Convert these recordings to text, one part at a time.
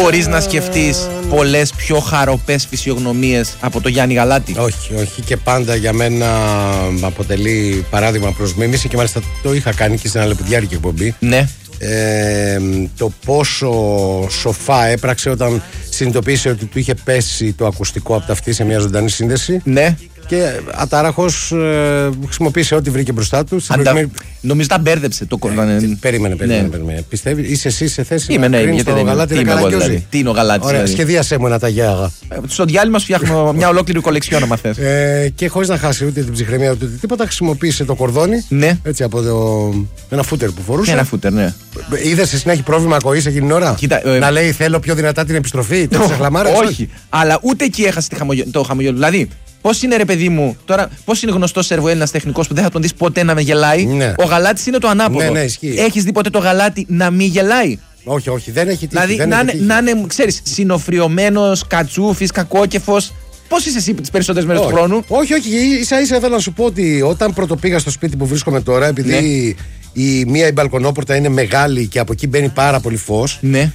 μπορείς να σκεφτείς πολλές πιο χαροπές φυσιογνωμίες από το Γιάννη Γαλάτη? Όχι, και πάντα για μένα αποτελεί παράδειγμα προς μίμηση και μάλιστα το είχα κάνει και στην αλεπουδιάρικη εκπομπή. Ναι. Το πόσο σοφά έπραξε όταν συνειδητοποίησε ότι του είχε πέσει το ακουστικό από τα αυτή σε μια ζωντανή σύνδεση. Ναι. Και ατάραχος χρησιμοποίησε ό,τι βρήκε μπροστά του. Νομίζω τα μπέρδεψε το κορδόνι. Περίμενε. Πιστεύει, είσαι εσύ σε θέση να κρίνεις το Γαλάτη να καραγκιόζει? Τι είναι ο Γαλάτης? Ωραία, σχεδίασέ μου ένα ταγιάγα. Στο διάλειμμα σου φτιάχνω μια ολόκληρη κολεξιόν, άμα θες. Και χωρίς να χάσει ούτε την ψυχραιμία ούτε τίποτα, χρησιμοποίησε το κορδόνι. Ναι. Έτσι από ένα φούτερ που φορούσε. Ένα φούτερ, ναι. Είδες εσύ να έχει πρόβλημα ακοής εκείνη την ώρα? Κοίτα, να λέει θέλω πιο δυνατά την επιστροφή? Όχι, αλλά ούτε εκεί έχασε το χαμογελό. Δηλαδή, πώς είναι, ρε παιδί μου, τώρα, πώς είναι γνωστός Σερβοέλληνας τεχνικός που δεν θα τον δεις ποτέ να με γελάει? Ναι. Ο Γαλάτης είναι το ανάποδο. Ναι, ισχύει. Έχεις δει ποτέ το Γαλάτι να μην γελάει? Όχι, δεν έχει τύχει. Δηλαδή, να είναι, ξέρεις, συνοφριωμένος, κατσούφης, κακόκεφος. Πώς είσαι εσύ τις περισσότερες μέρες του χρόνου? Όχι, ίσα ήθελα να σου πω ότι όταν πρώτο πήγα στο σπίτι που βρίσκομαι τώρα, επειδή η μπαλκονόπορτα είναι μεγάλη και από εκεί μπαίνει πάρα πολύ φως. Ναι.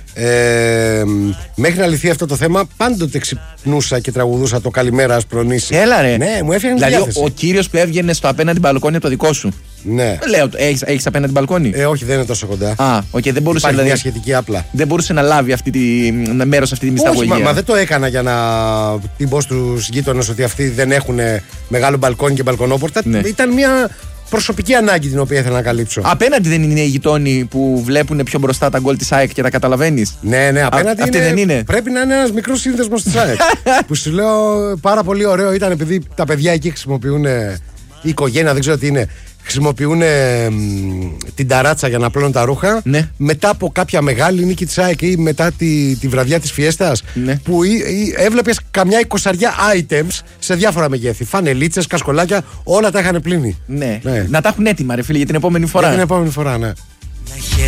Μέχρι να λυθεί αυτό το θέμα, πάντοτε ξυπνούσα και τραγουδούσα το καλημέρα Ασπρονήσι. Έλα ρε. Ναι, μου έφτιαχνε τη διάθεση. Ο κύριος που έβγαινε στο απέναντι μπαλκόνι από το δικό σου. Ναι. Λέω, έχεις απέναντι μπαλκόνι? Όχι, δεν είναι τόσο κοντά. Δεν μπορούσε, υπάρχει μια σχετική άπλα. Δεν μπορούσε να λάβει μέρος αυτή τη μυσταγωγία. Μα δεν το έκανα για να την πω στους γείτονες ότι αυτοί δεν έχουν μεγάλο μπαλκόνι και μπαλκονόπορτα. Ναι. Ήταν μια προσωπική ανάγκη την οποία ήθελα να καλύψω. Απέναντι δεν είναι οι γειτόνοι που βλέπουν πιο μπροστά τα γκολ της ΑΕΚ και τα καταλαβαίνεις? Ναι, απέναντι αυτή δεν είναι. Πρέπει να είναι ένας μικρός σύνδεσμος της ΑΕΚ. Που σου λέω πάρα πολύ ωραίο ήταν, επειδή τα παιδιά εκεί χρησιμοποιούν, η οικογένεια, δεν ξέρω τι είναι, χρησιμοποιούν την ταράτσα για να πλώνουν τα ρούχα. Ναι. Μετά από κάποια μεγάλη νίκη της ΑΕΚ ή μετά τη βραδιά της Φιέστας, ναι, που έβλεπες καμιά 20 items σε διάφορα μεγέθη. Φανελίτσες, κασκολάκια, όλα τα είχαν πλύνει. Ναι. Να τα έχουν έτοιμα, ρε φίλε, για την επόμενη φορά. Για την επόμενη φορά, ναι.